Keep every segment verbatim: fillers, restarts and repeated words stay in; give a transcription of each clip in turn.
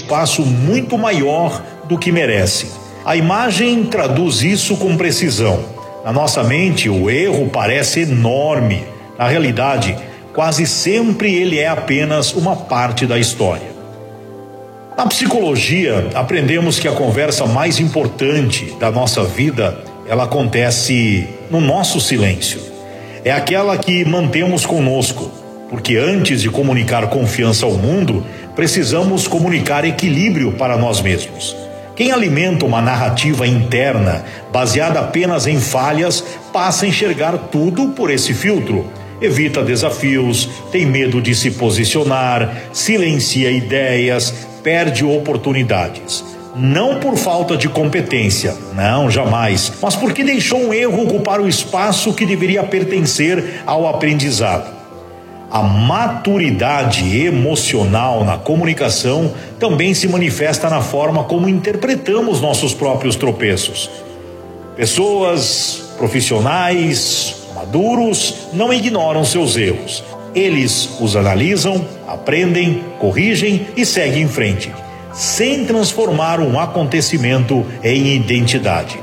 espaço muito maior do que merece. A imagem traduz isso com precisão. Na nossa mente, o erro parece enorme. Na realidade, quase sempre ele é apenas uma parte da história. Na psicologia, aprendemos que a conversa mais importante da nossa vida, ela acontece no nosso silêncio. É aquela que mantemos conosco, porque antes de comunicar confiança ao mundo, precisamos comunicar equilíbrio para nós mesmos. Quem alimenta uma narrativa interna, baseada apenas em falhas, passa a enxergar tudo por esse filtro. Evita desafios, tem medo de se posicionar, silencia ideias, perde oportunidades. Não por falta de competência, não, jamais, mas porque deixou um erro ocupar o espaço que deveria pertencer ao aprendizado. A maturidade emocional na comunicação também se manifesta na forma como interpretamos nossos próprios tropeços. Pessoas, profissionais, maduros, não ignoram seus erros. Eles os analisam, aprendem, corrigem e seguem em frente, sem transformar um acontecimento em identidade.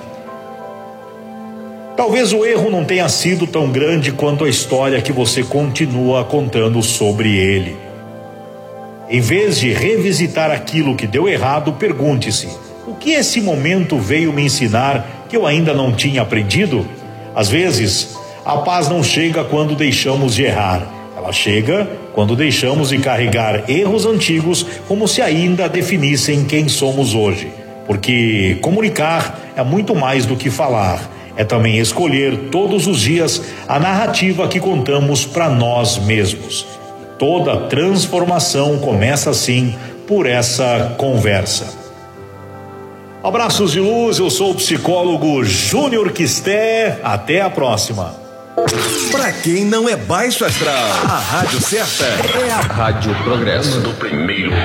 Talvez o erro não tenha sido tão grande quanto a história que você continua contando sobre ele. Em vez de revisitar aquilo que deu errado, pergunte-se: o que esse momento veio me ensinar que eu ainda não tinha aprendido? Às vezes, a paz não chega quando deixamos de errar. Ela chega quando deixamos de carregar erros antigos como se ainda definissem quem somos hoje. Porque comunicar é muito mais do que falar. É também escolher todos os dias a narrativa que contamos para nós mesmos. Toda transformação começa assim, por essa conversa. Abraços de luz, eu sou o psicólogo Júnior Quisté. Até a próxima. Pra quem não é baixo astral, a rádio certa é a Rádio Progresso do Primeiro.